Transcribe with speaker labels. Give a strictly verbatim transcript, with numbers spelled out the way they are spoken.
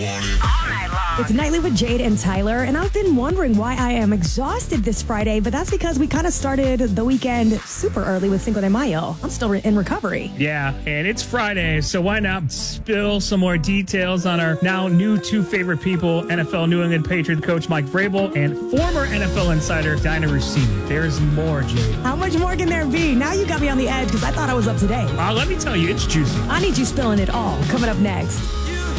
Speaker 1: It's Nightly with Jade and Tyler, and I've been wondering why I am exhausted this Friday, but that's because we kind of started the weekend super early with Cinco de Mayo. I'm still re- in recovery.
Speaker 2: Yeah, and it's Friday, so why not spill some more details on our now new two favorite people, N F L New England Patriots coach Mike Vrabel and former N F L insider Diana Russini. There's more, Jade.
Speaker 1: How much more can there be? Now you got me on the edge because I thought I was up to date.
Speaker 2: Uh, let me tell you, it's juicy.
Speaker 1: I need you spilling it all. Coming up next.